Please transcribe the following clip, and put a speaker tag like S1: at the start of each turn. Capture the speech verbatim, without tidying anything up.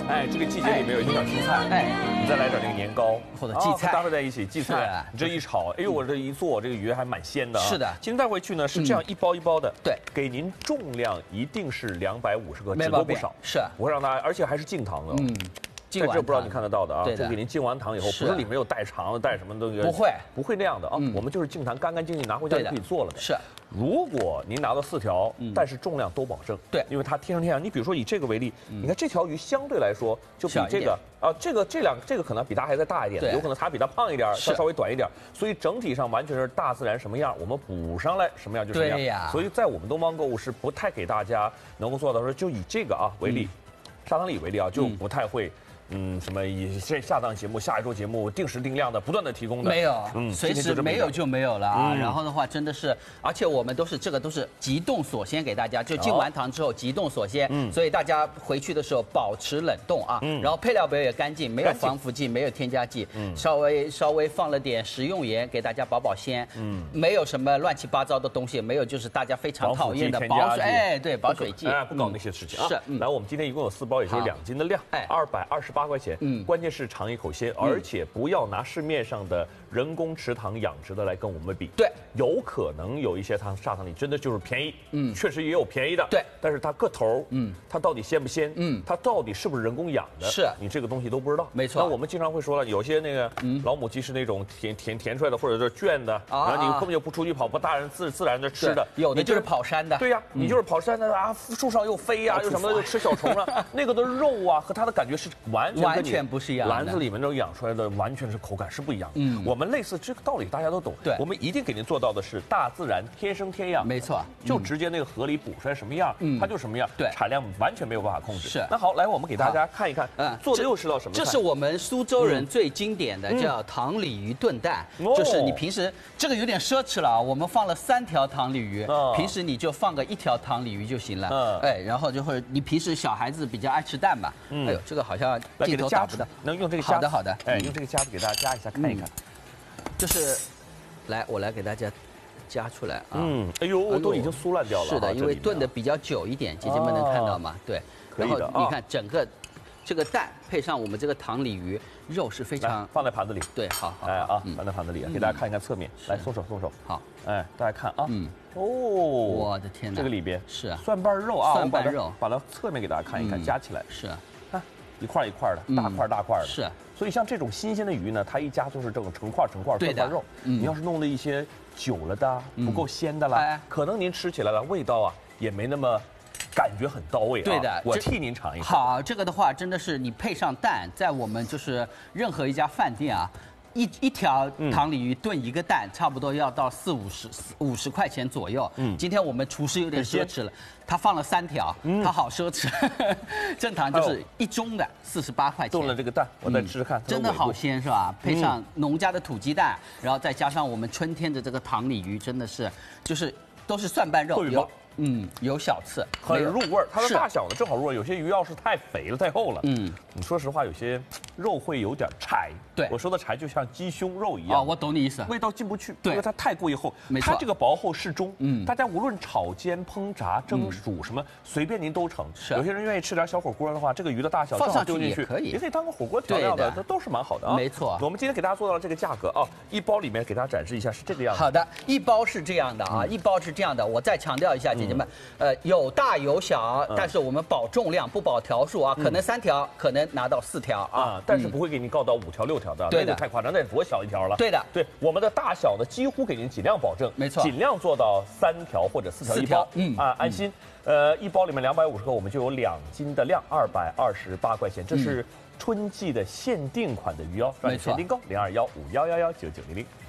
S1: 哎，这个季节里面有一点青菜，哎，你再来点那个年糕
S2: 或者荠菜
S1: 搭配在一起，荠菜，你这一炒，哎呦，我这一做，这个鱼还蛮鲜的啊。
S2: 是的，
S1: 今天带回去呢是这样一包一包的，
S2: 对，
S1: 给您重量一定是两百五十克，只多不少。
S2: 是，
S1: 我会让大家，而且还是净糖的。嗯。在这不知道你看得到的啊，就给您浸完糖以后，不是里面有带肠子带什么东西，
S2: 不会
S1: 不会那样的啊。我们就是净糖，干干净净拿回家就可以做了的。
S2: 是，
S1: 如果您拿到四条，但是重量都保证，
S2: 对，
S1: 因为它天上天下。你比如说以这个为例，你看这条鱼相对来说就比这个啊，这个这两这个可能比它还再大一点，有可能它比它胖一点，它稍微短一点，所以整体上完全是大自然什么样，我们补上来什么样就什么样。
S2: 对呀，
S1: 所以在我们东方购物是不太给大家能够做到说，就以这个啊为例，砂糖里为例啊，就不太会。嗯，什么以这下档节目、下一周节目定时定量的不断的提供的
S2: 没有，嗯，随时没有就没有了啊。然后的话，真的是，而且我们都是这个都是急冻锁鲜给大家，就浸完糖之后急冻锁鲜，嗯，所以大家回去的时候保持冷冻啊。嗯，然后配料表也干净，没有防腐剂，没有添加剂，嗯，稍微稍微放了点食用盐给大家保保鲜，嗯，没有什么乱七八糟的东西，没有就是大家非常讨厌的保水，哎，对，保水剂，
S1: 哎，不搞那些事情啊。是，来，我们今天一共有四包，也就是两斤的量，哎，二百二十八块钱，嗯，关键是尝一口鲜，而且不要拿市面上的人工池塘养殖的来跟我们比，
S2: 对，
S1: 有可能有一些它砂糖里真的就是便宜，嗯，确实也有便宜的，
S2: 对，
S1: 但是它个头，嗯，它到底鲜不鲜，嗯，它到底是不是人工养的，
S2: 是
S1: 你这个东西都不知道，
S2: 没错。
S1: 那我们经常会说了，有些那个老母鸡是那种填填填出来的，或者是圈的，然后你根本就不出去跑，不大人自自然的吃的，
S2: 有的就是跑山的，
S1: 对呀，你就是跑山的啊，树上又飞呀，又什么又吃小虫啊，那个的肉啊和它的感觉是完全
S2: 完全不是一样的，
S1: 篮子里面这种养出来的完全是口感是不一样的。嗯，我们类似这个道理大家都懂，
S2: 对，
S1: 我们一定给您做到的是大自然天生天养，
S2: 没错，
S1: 就直接那个河里捕出来什么样，嗯，它就什么样，
S2: 对，
S1: 产量完全没有办法控制。
S2: 是，
S1: 那好，来我们给大家看一看，嗯，做的又是道什么菜？
S2: 这是我们苏州人最经典的叫糖鲤鱼炖蛋，就是你平时这个有点奢侈了啊，我们放了三条糖鲤鱼，平时你就放个一条糖鲤鱼就行了，嗯，哎，然后就会你平时小孩子比较爱吃蛋嘛，哎呦，这个好像镜头打不到，
S1: 能用这个夹子？
S2: 好的好的，
S1: 哎，用这个夹子给大家夹一下看一看，
S2: 就是，来我来给大家夹出来啊，
S1: 嗯，哎呦，都已经酥烂掉了，
S2: 是的，因为炖的比较久一点，姐姐们能看到吗？对，然后你看整个。这个蛋配上我们这个糖鲤鱼肉是非常
S1: 放在盘子里，
S2: 对，好好，
S1: 哎啊，放在盘子里，给大家看一看侧面，来松手松手，
S2: 好，
S1: 哎，大家看啊，嗯，哦，
S2: 我的天哪，
S1: 这个里边
S2: 是啊，
S1: 蒜瓣肉啊，
S2: 蒜瓣肉，
S1: 把它侧面给大家看一看，夹起来，
S2: 是啊，
S1: 看一块一块的，大块大块的，
S2: 是，
S1: 所以像这种新鲜的鱼呢，它一夹就是这种成块成块蒜瓣肉，你要是弄了一些久了的不够鲜的了，可能您吃起来的味道啊也没那么。感觉很到位啊！
S2: 对的，
S1: 我替您尝一尝。
S2: 好，这个的话真的是你配上蛋，在我们就是任何一家饭店啊，一一条糖鲤鱼炖一个蛋，差不多要到四五十五十块钱左右。嗯，今天我们厨师有点奢侈了，他放了三条，他好奢侈。正常就是一盅的四十八块钱。
S1: 炖了这个蛋，我再吃吃看，
S2: 真的好鲜是吧？配上农家的土鸡蛋，然后再加上我们春天的这个糖鲤鱼，真的是就是都是蒜瓣肉。嗯，有小刺，
S1: 很入味儿。它的大小呢正好入味。有些鱼要是太肥了、太厚了，嗯，你说实话，有些肉会有点柴。
S2: 对，
S1: 我说的柴就像鸡胸肉一样。
S2: 哦，我懂你意思。
S1: 味道进不去，
S2: 对，
S1: 因为它太过于厚。
S2: 没错，
S1: 它这个薄厚适中。嗯，大家无论炒、煎、烹、炸、蒸、煮什么，随便您都成。
S2: 是。
S1: 有些人愿意吃点小火锅的话，这个鱼的大小
S2: 放上
S1: 丢进去
S2: 可以，
S1: 也可以当个火锅调料的，这都是蛮好的啊。
S2: 没错。
S1: 我们今天给大家做到了这个价格啊，一包里面给大家展示一下是这个样子。
S2: 好的，一包是这样的啊，一包是这样的。我再强调一下，姐姐们，呃。有大有小，但是我们保重量不保条数啊，可能三条，可能拿到四条啊，
S1: 但是不会给你告到五条六条的，
S2: 对的，
S1: 太夸张，那多小一条了。
S2: 对的，
S1: 对，我们的大小呢几乎给您尽量保证，
S2: 没错，
S1: 尽量做到三条或者四条一包，嗯啊，安心。呃，一包里面两百五十克，我们就有两斤的量，二百二十八块钱，这是春季的限定款的鱼哦，让你先订购零二幺五幺幺幺九九零零。